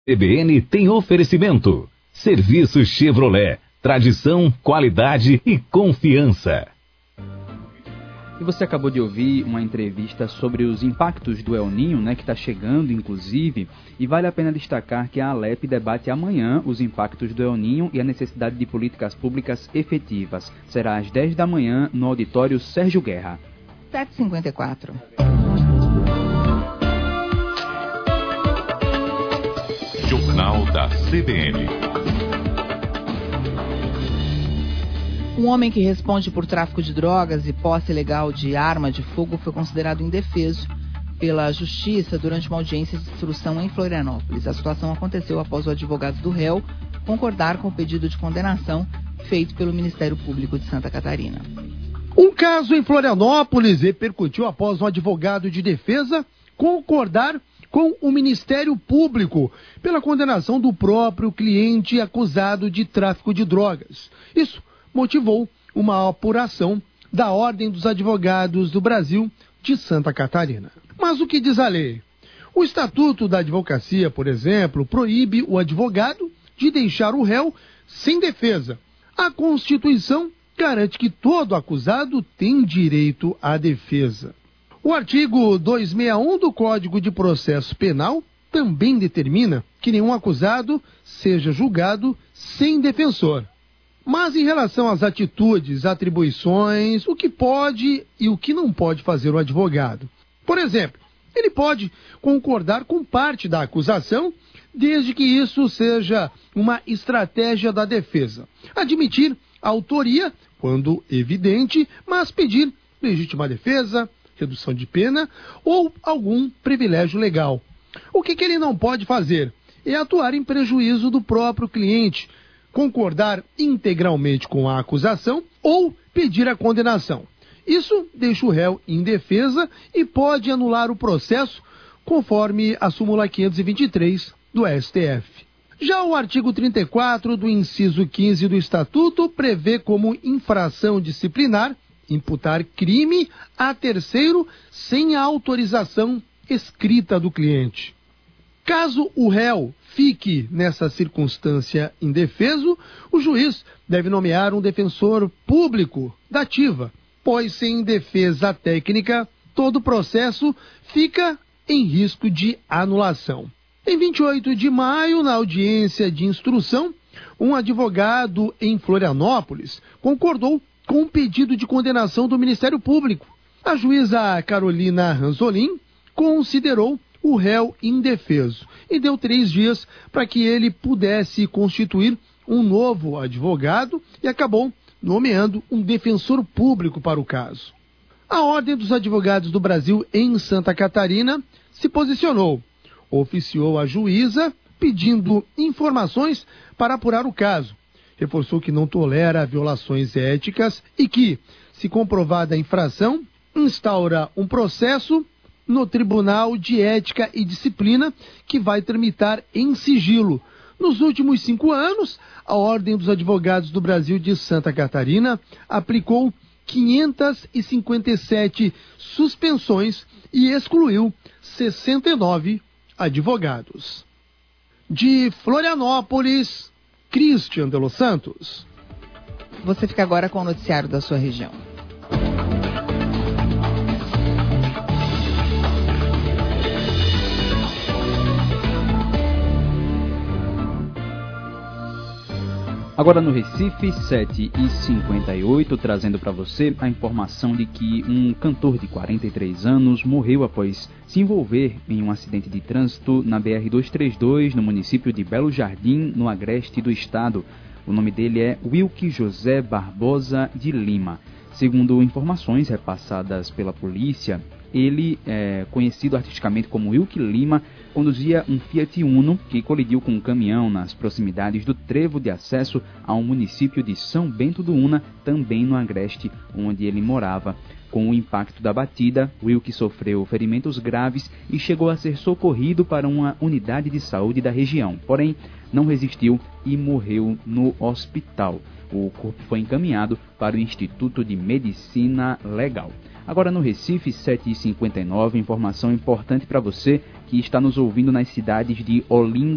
CBN tem oferecimento. Serviço Chevrolet. Tradição, qualidade e confiança. E você acabou de ouvir uma entrevista sobre os impactos do El Niño, que está chegando, inclusive, e vale a pena destacar que a Alep debate amanhã os impactos do El Niño e a necessidade de políticas públicas efetivas. Será às 10 da manhã no auditório Sérgio Guerra. 7h54. Jornal da CBN. Um homem que responde por tráfico de drogas e posse ilegal de arma de fogo foi considerado indefeso pela Justiça durante uma audiência de instrução em Florianópolis. A situação aconteceu após o advogado do réu concordar com o pedido de condenação feito pelo Ministério Público de Santa Catarina. Um caso em Florianópolis repercutiu após um advogado de defesa concordar com o Ministério Público pela condenação do próprio cliente acusado de tráfico de drogas. Isso motivou uma apuração da Ordem dos Advogados do Brasil de Santa Catarina. Mas o que diz a lei? O Estatuto da Advocacia, por exemplo, proíbe o advogado de deixar o réu sem defesa. A Constituição garante que todo acusado tem direito à defesa. O artigo 261 do Código de Processo Penal também determina que nenhum acusado seja julgado sem defensor. Mas em relação às atitudes, atribuições, o que pode e o que não pode fazer o advogado. Por exemplo, ele pode concordar com parte da acusação, desde que isso seja uma estratégia da defesa. Admitir a autoria, quando evidente, mas pedir legítima defesa, redução de pena ou algum privilégio legal. O que ele não pode fazer é atuar em prejuízo do próprio cliente, concordar integralmente com a acusação ou pedir a condenação. Isso deixa o réu indefesa e pode anular o processo, conforme a súmula 523 do STF. Já o artigo 34 do inciso 15 do Estatuto prevê como infração disciplinar imputar crime a terceiro sem a autorização escrita do cliente. Caso o réu fique nessa circunstância indefeso, o juiz deve nomear um defensor público da ativa, pois sem defesa técnica, todo o processo fica em risco de anulação. Em 28 de maio, na audiência de instrução, um advogado em Florianópolis concordou com o pedido de condenação do Ministério Público. A juíza Carolina Ranzolin considerou o réu indefeso e deu 3 dias para que ele pudesse constituir um novo advogado e acabou nomeando um defensor público para o caso. A Ordem dos Advogados do Brasil em Santa Catarina se posicionou, oficiou a juíza pedindo informações para apurar o caso. Reforçou que não tolera violações éticas e que, se comprovada a infração, instaura um processo no Tribunal de Ética e Disciplina, que vai tramitar em sigilo. Nos últimos 5 anos, a Ordem dos Advogados do Brasil de Santa Catarina aplicou 557 suspensões e excluiu 69 advogados. De Florianópolis, Cristian de Los Santos. Você fica agora com o noticiário da sua região. Agora no Recife, 7h58, trazendo para você a informação de que um cantor de 43 anos morreu após se envolver em um acidente de trânsito na BR-232, no município de Belo Jardim, no agreste do estado. O nome dele é Wilke José Barbosa de Lima. Segundo informações repassadas pela polícia, ele, conhecido artisticamente como Wilke Lima, conduzia um Fiat Uno que colidiu com um caminhão nas proximidades do trevo de acesso ao município de São Bento do Una, também no agreste onde ele morava. Com o impacto da batida, Wilke sofreu ferimentos graves e chegou a ser socorrido para uma unidade de saúde da região. Porém, não resistiu e morreu no hospital. O corpo foi encaminhado para o Instituto de Medicina Legal. Agora no Recife, 7h59, informação importante para você que está nos ouvindo nas cidades de Olinda